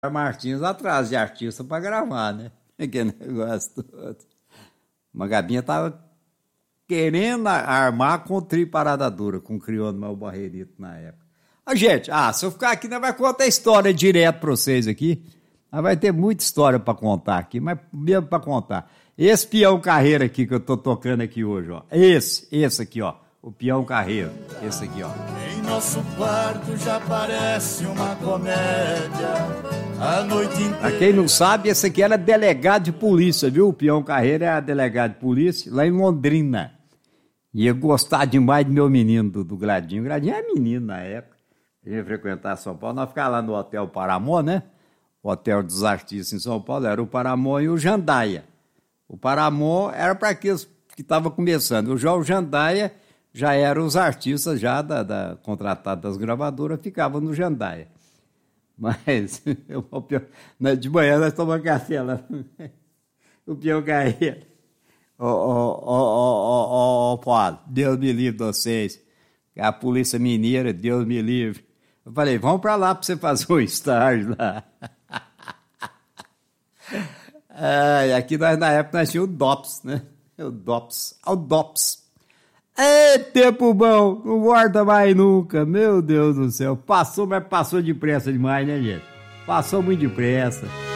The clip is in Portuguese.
Martins atrás de artista para gravar, né? Que negócio todo. Magabinha tava querendo armar com o trio Parada Dura, com o Crioulo Mal Barreirito na época. Gente, se eu ficar aqui, nós vai contar a história direto para vocês aqui. Nós vai ter muita história para contar aqui, mas mesmo para contar. Esse peão carreiro aqui que eu tô tocando aqui hoje, ó. Esse aqui, ó. O peão carreiro. Esse aqui, ó. Em nosso quarto já parece uma comédia. A noite inteira. Pra quem não sabe, esse aqui era delegado de polícia, viu? O peão carreiro era delegado de polícia lá em Londrina. Ia gostar demais do meu menino, do Gladinho. O Gladinho era menino na época. Ia frequentar São Paulo. Nós ficávamos lá no Hotel Paramô, né? O Hotel dos Artistas em São Paulo. Era o Paramô e o Jandaia. O Paramô era para aqueles que estavam começando. O Jandaia já eram os artistas já contratados das gravadoras, ficavam no Jandaia. Mas de manhã nós tomamos café lá. O peão carreiro. Paulo, Deus me livre de vocês. A polícia mineira, Deus me livre. Eu falei, vamos para lá para você fazer um estágio lá. Aqui na época nós tínhamos o DOPS, né? O DOPS. É tempo bom, não volta mais nunca, meu Deus do céu. Passou, mas passou depressa demais, né, gente? Passou muito depressa.